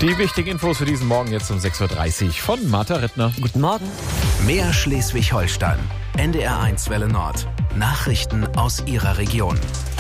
Die wichtigen Infos für diesen Morgen jetzt um 6.30 Uhr von Martha Rittner. Guten Morgen. Mehr Schleswig-Holstein. NDR1 Welle Nord. Nachrichten aus Ihrer Region.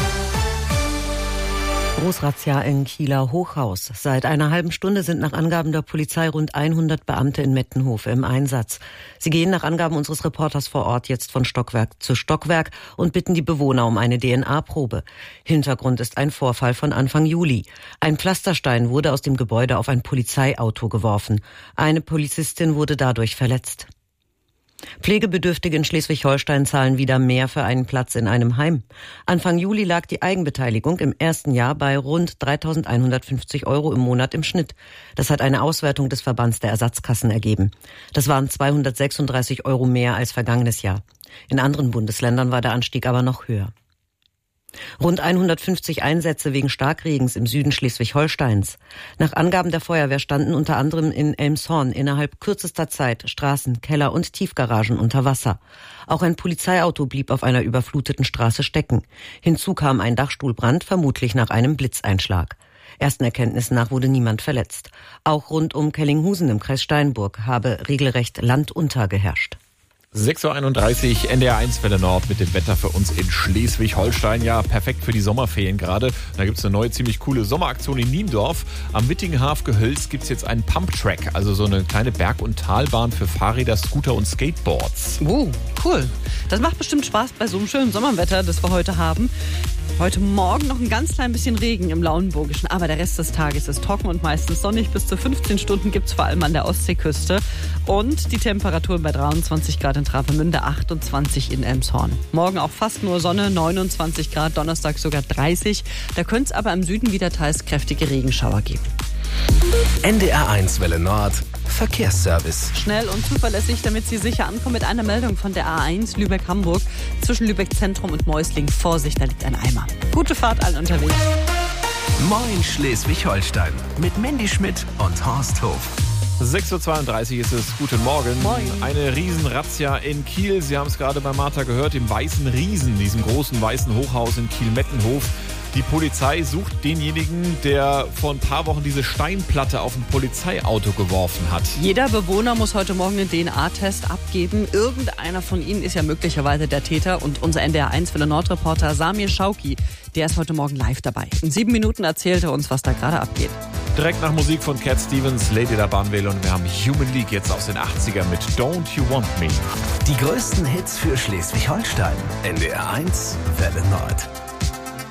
Großrazzia in Kieler Hochhaus. Seit einer halben Stunde sind nach Angaben der Polizei rund 100 Beamte in Mettenhof im Einsatz. Sie gehen nach Angaben unseres Reporters vor Ort jetzt von Stockwerk zu Stockwerk und bitten die Bewohner um eine DNA-Probe. Hintergrund ist ein Vorfall von Anfang Juli. Ein Pflasterstein wurde aus dem Gebäude auf ein Polizeiauto geworfen. Eine Polizistin wurde dadurch verletzt. Pflegebedürftige in Schleswig-Holstein zahlen wieder mehr für einen Platz in einem Heim. Anfang Juli lag die Eigenbeteiligung im ersten Jahr bei rund 3.150 € im Monat im Schnitt. Das hat eine Auswertung des Verbands der Ersatzkassen ergeben. Das waren 236 € mehr als vergangenes Jahr. In anderen Bundesländern war der Anstieg aber noch höher. Rund 150 Einsätze wegen Starkregens im Süden Schleswig-Holsteins. Nach Angaben der Feuerwehr standen unter anderem in Elmshorn innerhalb kürzester Zeit Straßen, Keller und Tiefgaragen unter Wasser. Auch ein Polizeiauto blieb auf einer überfluteten Straße stecken. Hinzu kam ein Dachstuhlbrand, vermutlich nach einem Blitzeinschlag. Ersten Erkenntnissen nach wurde niemand verletzt. Auch rund um Kellinghusen im Kreis Steinburg habe regelrecht Land unter geherrscht. 6.31 Uhr, NDR1 Welle Nord mit dem Wetter für uns in Schleswig-Holstein. Ja, perfekt für die Sommerferien gerade. Da gibt es eine neue, ziemlich coole Sommeraktion in Niendorf. Am Wittinghaff-Gehölz gibt es jetzt einen Pump-Track, also so eine kleine Berg- und Talbahn für Fahrräder, Scooter und Skateboards. Cool. Das macht bestimmt Spaß bei so einem schönen Sommerwetter, das wir heute haben. Heute Morgen noch ein ganz klein bisschen Regen im Lauenburgischen, aber der Rest des Tages ist trocken und meistens sonnig. Bis zu 15 Stunden gibt es vor allem an der Ostseeküste. Und die Temperaturen bei 23 Grad in Travemünde, 28 in Elmshorn. Morgen auch fast nur Sonne, 29 Grad, Donnerstag sogar 30. Da könnte es aber im Süden wieder teils kräftige Regenschauer geben. NDR1 Welle Nord. Verkehrsservice. Schnell und zuverlässig, damit Sie sicher ankommen, mit einer Meldung von der A1 Lübeck-Hamburg. Zwischen Lübeck-Zentrum und Mäusling. Vorsicht, da liegt ein Eimer. Gute Fahrt allen unterwegs. Moin Schleswig-Holstein. Mit Mandy Schmidt und Horst Hof. 6.32 Uhr ist es. Guten Morgen. Moin. Eine Riesenrazzia in Kiel. Sie haben es gerade bei Martha gehört, im Weißen Riesen, diesem großen weißen Hochhaus in Kiel-Mettenhof. Die Polizei sucht denjenigen, der vor ein paar Wochen diese Steinplatte auf ein Polizeiauto geworfen hat. Jeder Bewohner muss heute Morgen einen DNA-Test abgeben. Irgendeiner von ihnen ist ja möglicherweise der Täter. Und unser NDR1 Welle Nord-Reporter Samir Schauki, der ist heute Morgen live dabei. In 7 Minuten erzählt er uns, was da gerade abgeht. Direkt nach Musik von Cat Stevens, Lady der Bahnwähle, und wir haben Human League jetzt aus den 80ern mit Don't You Want Me. Die größten Hits für Schleswig-Holstein. NDR1 Welle Nord.